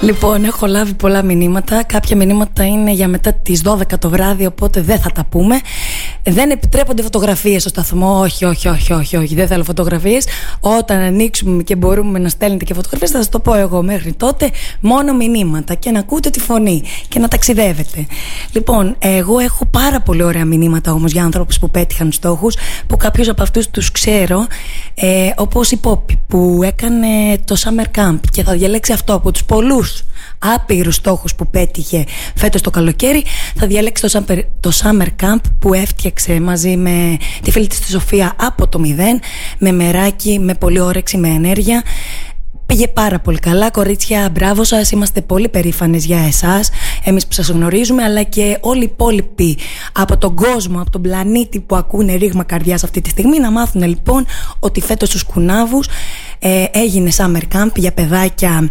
Λοιπόν, έχω λάβει πολλά μηνύματα. Κάποια μηνύματα είναι για μετά τις 12 το βράδυ, οπότε δεν θα τα πούμε. Δεν επιτρέπονται φωτογραφίες στο σταθμό. Όχι, δεν θέλω φωτογραφίες. Όταν ανοίξουμε και μπορούμε να στέλνετε και φωτογραφίες, θα σας το πω εγώ. Μέχρι τότε, μόνο μηνύματα και να ακούτε τη φωνή και να ταξιδεύετε. Λοιπόν, εγώ έχω πάρα πολύ ωραία μηνύματα όμως για ανθρώπους που πέτυχαν στόχους, που κάποιους από αυτούς τους ξέρω, όπως η Πόπη που έκανε το Summer Camp και θα διαλέξει αυτό από τους πολλούς άπειρους στόχους που πέτυχε φέτος το καλοκαίρι. Θα διαλέξει το Summer Camp που έφτιαξε μαζί με τη φίλη της τη Σοφία από το 0, με μεράκι, με πολύ όρεξη, με ενέργεια. Πήγε πάρα πολύ καλά, κορίτσια, μπράβο σας, είμαστε πολύ περήφανες για εσάς, εμείς που σας γνωρίζουμε, αλλά και όλοι οι υπόλοιποι από τον κόσμο, από τον πλανήτη που ακούνε ρήγμα καρδιάς αυτή τη στιγμή, να μάθουν λοιπόν ότι φέτος στους Κουνάβους έγινε Summer Camp για παιδάκια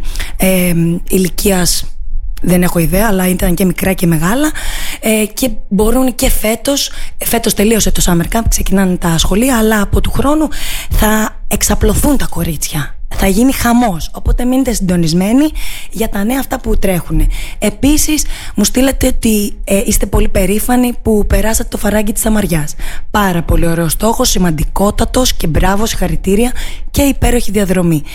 ηλικίας, δεν έχω ιδέα, αλλά ήταν και μικρά και μεγάλα, και μπορούν και φέτος τελείωσε το Summer Camp, ξεκινάνε τα σχολεία, αλλά από του χρόνου θα εξαπλωθούν τα κορίτσια. Θα γίνει χαμός, οπότε μείνετε συντονισμένοι για τα νέα αυτά που τρέχουν. Επίσης, μου στείλατε ότι είστε πολύ περήφανοι που περάσατε το φαράγγι της Σαμαριάς. Πάρα πολύ ωραίο στόχος, σημαντικότατος και μπράβο, συγχαρητήρια και υπέροχη διαδρομή.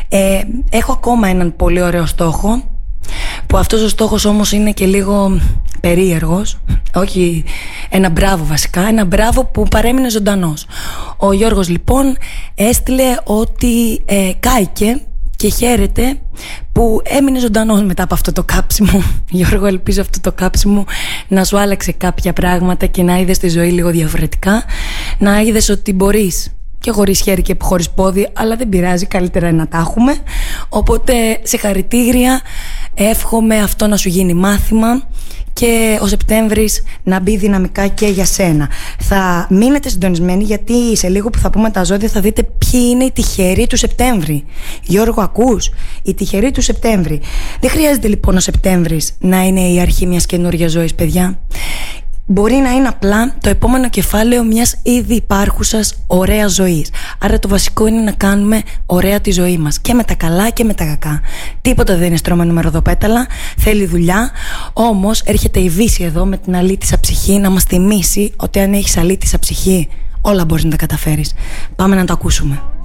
Έχω ακόμα έναν πολύ ωραίο στόχο, που αυτός ο στόχος όμως είναι και λίγο περίεργος. Όχι ένα μπράβο βασικά, ένα μπράβο που παρέμεινε ζωντανός. Ο Γιώργος λοιπόν έστειλε ότι κάηκε και χαίρεται που έμεινε ζωντανός μετά από αυτό το κάψιμο. Γιώργο, ελπίζω αυτό το κάψιμο να σου άλλαξε κάποια πράγματα και να είδες τη ζωή λίγο διαφορετικά, να είδες ότι μπορείς και χωρίς χέρι και χωρίς πόδι, αλλά δεν πειράζει, καλύτερα να τα έχουμε. Οπότε συγχαρητήρια, εύχομαι αυτό να σου γίνει μάθημα και ο Σεπτέμβρης να μπει δυναμικά και για σένα. Θα μείνετε συντονισμένοι, γιατί σε λίγο που θα πούμε τα ζώδια θα δείτε ποιοι είναι οι τυχεροί του Σεπτέμβρη. Γιώργο, ακούς? Οι τυχεροί του Σεπτέμβρη. Δεν χρειάζεται λοιπόν ο Σεπτέμβρης να είναι η αρχή μιας καινούργιας ζωής, παιδιά. Μπορεί να είναι απλά το επόμενο κεφάλαιο μιας ήδη υπάρχουσας ωραίας ζωής. Άρα το βασικό είναι να κάνουμε ωραία τη ζωή μας, και με τα καλά και με τα κακά. Τίποτα δεν είναι στρώμα με ροδοπέταλα, θέλει δουλειά. Όμως έρχεται η Βύση εδώ με την αλήτησα ψυχή να μας θυμίσει ότι αν έχεις αλήτησα ψυχή όλα μπορείς να τα καταφέρεις. Πάμε να το ακούσουμε.